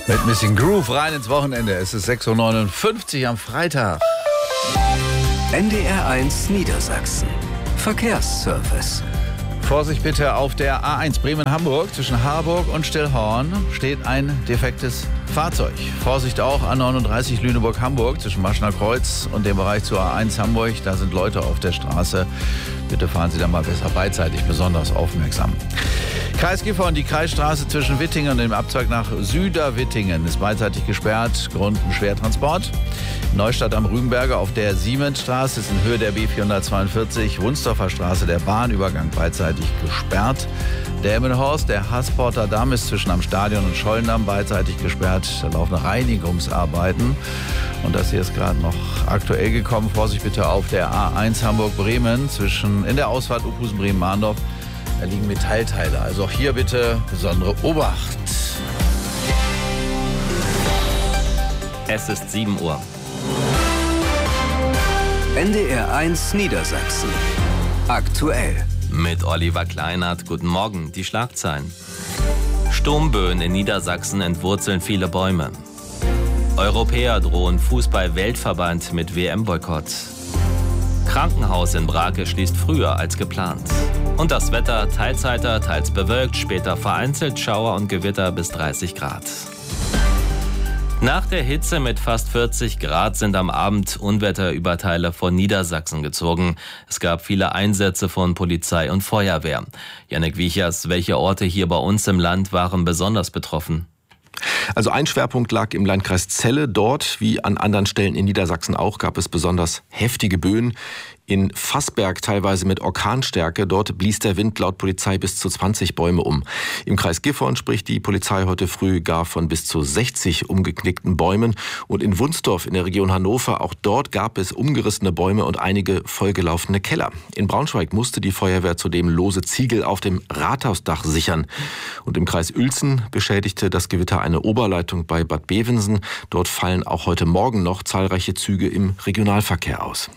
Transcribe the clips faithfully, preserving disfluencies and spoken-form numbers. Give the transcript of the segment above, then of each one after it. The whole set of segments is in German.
Mit Missing Groove rein ins Wochenende. Es ist sechs Uhr neunundfünfzig am Freitag. N D R eins Niedersachsen. Verkehrsservice. Vorsicht bitte auf der A eins Bremen-Hamburg. Zwischen Harburg und Stillhorn steht ein defektes Fahrzeug. Vorsicht auch A neununddreißig Lüneburg-Hamburg zwischen Maschner Kreuz und dem Bereich zur A eins Hamburg. Da sind Leute auf der Straße. Bitte fahren Sie da mal besser beidseitig besonders aufmerksam. Kreis Gifhorn, die Kreisstraße zwischen Wittingen und dem Abzweig nach Süderwittingen ist beidseitig gesperrt. Grund ein Schwertransport. Neustadt am Rügenberge auf der Siemensstraße ist in Höhe der B vierhundertzweiundvierzig. Wunsdorfer Straße, der Bahnübergang beidseitig gesperrt. Delmenhorst, der Haßporter Damm ist zwischen am Stadion und Schollendamm beidseitig gesperrt. Da laufen Reinigungsarbeiten. Und das hier ist gerade noch aktuell gekommen. Vorsicht bitte auf der A eins Hamburg-Bremen zwischen in der Ausfahrt Uphusen-Bremen-Mahndorf. Da liegen Metallteile. Also auch hier bitte besondere Obacht. Es ist sieben Uhr. N D R eins Niedersachsen. Aktuell. Mit Oliver Kleinert. Guten Morgen. Die Schlagzeilen. Sturmböen in Niedersachsen entwurzeln viele Bäume. Europäer drohen Fußball-Weltverband mit W M-Boykott. Krankenhaus in Brake schließt früher als geplant. Und das Wetter teilzeiter, teils bewölkt, später vereinzelt Schauer und Gewitter bis dreißig Grad. Nach der Hitze mit fast vierzig Grad sind am Abend Unwetter über Teile von Niedersachsen gezogen. Es gab viele Einsätze von Polizei und Feuerwehr. Jannik Wiechers, welche Orte hier bei uns im Land waren besonders betroffen? Also ein Schwerpunkt lag im Landkreis Celle. Dort, wie an anderen Stellen in Niedersachsen auch, gab es besonders heftige Böen. In Fassberg teilweise mit Orkanstärke. Dort blies der Wind laut Polizei bis zu zwanzig Bäume um. Im Kreis Gifhorn spricht die Polizei heute früh gar von bis zu sechzig umgeknickten Bäumen. Und in Wunsdorf in der Region Hannover, auch dort gab es umgerissene Bäume und einige vollgelaufene Keller. In Braunschweig musste die Feuerwehr zudem lose Ziegel auf dem Rathausdach sichern. Und im Kreis Uelzen beschädigte das Gewitter eine Oberleitung bei Bad Bevensen. Dort fallen auch heute Morgen noch zahlreiche Züge im Regionalverkehr aus.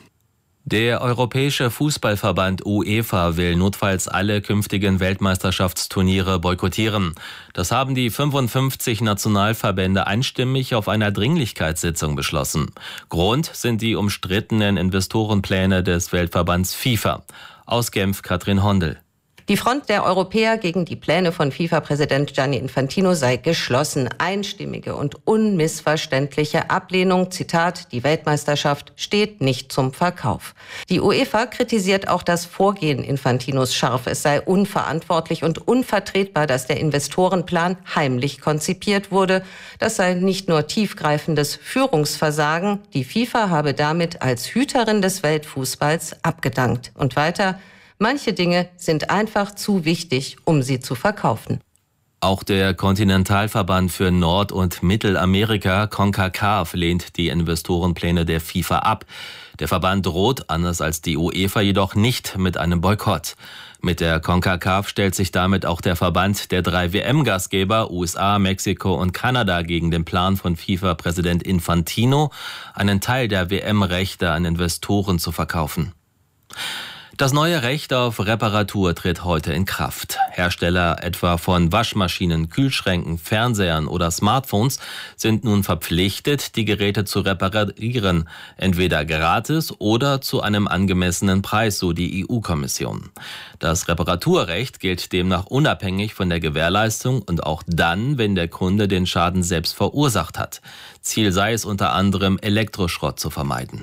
Der Europäische Fußballverband UEFA will notfalls alle künftigen Weltmeisterschaftsturniere boykottieren. Das haben die fünfundfünfzig Nationalverbände einstimmig auf einer Dringlichkeitssitzung beschlossen. Grund sind die umstrittenen Investorenpläne des Weltverbands FIFA. Aus Genf Katrin Hondel. Die Front der Europäer gegen die Pläne von FIFA-Präsident Gianni Infantino sei geschlossen. Einstimmige und unmissverständliche Ablehnung, Zitat, die Weltmeisterschaft steht nicht zum Verkauf. Die UEFA kritisiert auch das Vorgehen Infantinos scharf. Es sei unverantwortlich und unvertretbar, dass der Investorenplan heimlich konzipiert wurde. Das sei nicht nur tiefgreifendes Führungsversagen. Die FIFA habe damit als Hüterin des Weltfußballs abgedankt. Und weiter: Manche Dinge sind einfach zu wichtig, um sie zu verkaufen. Auch der Kontinentalverband für Nord- und Mittelamerika, CONCACAF, lehnt die Investorenpläne der FIFA ab. Der Verband droht, anders als die UEFA, jedoch nicht mit einem Boykott. Mit der CONCACAF stellt sich damit auch der Verband der drei W M-Gastgeber U S A, Mexiko und Kanada gegen den Plan von FIFA-Präsident Infantino, einen Teil der W M-Rechte an Investoren zu verkaufen. Das neue Recht auf Reparatur tritt heute in Kraft. Hersteller etwa von Waschmaschinen, Kühlschränken, Fernsehern oder Smartphones sind nun verpflichtet, die Geräte zu reparieren, entweder gratis oder zu einem angemessenen Preis, so die E U-Kommission. Das Reparaturrecht gilt demnach unabhängig von der Gewährleistung und auch dann, wenn der Kunde den Schaden selbst verursacht hat. Ziel sei es unter anderem, Elektroschrott zu vermeiden.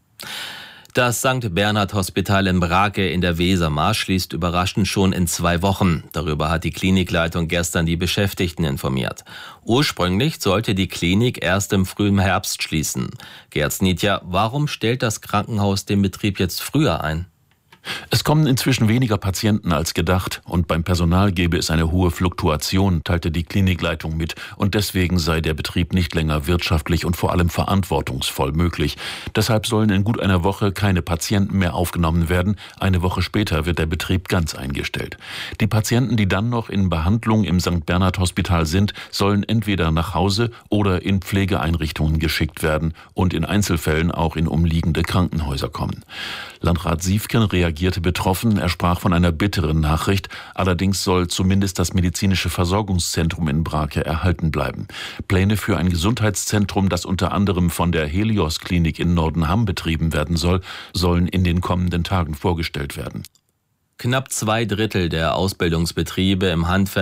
Das Sankt Bernhard Hospital in Brake in der Wesermarsch schließt überraschend schon in zwei Wochen. Darüber hat die Klinikleitung gestern die Beschäftigten informiert. Ursprünglich sollte die Klinik erst im frühen Herbst schließen. Gerd Snitja, warum stellt das Krankenhaus den Betrieb jetzt früher ein? Es kommen inzwischen weniger Patienten als gedacht und beim Personal gebe es eine hohe Fluktuation, teilte die Klinikleitung mit, und deswegen sei der Betrieb nicht länger wirtschaftlich und vor allem verantwortungsvoll möglich. Deshalb sollen in gut einer Woche keine Patienten mehr aufgenommen werden. Eine Woche später wird der Betrieb ganz eingestellt. Die Patienten, die dann noch in Behandlung im Sankt Bernhard Hospital sind, sollen entweder nach Hause oder in Pflegeeinrichtungen geschickt werden und in Einzelfällen auch in umliegende Krankenhäuser kommen. Landrat Siefken reagiert reagierte betroffen. Er sprach von einer bitteren Nachricht. Allerdings soll zumindest das medizinische Versorgungszentrum in Brake erhalten bleiben. Pläne für ein Gesundheitszentrum, das unter anderem von der Helios-Klinik in Nordenham betrieben werden soll, sollen in den kommenden Tagen vorgestellt werden. Knapp zwei Drittel der Ausbildungsbetriebe im Handwerk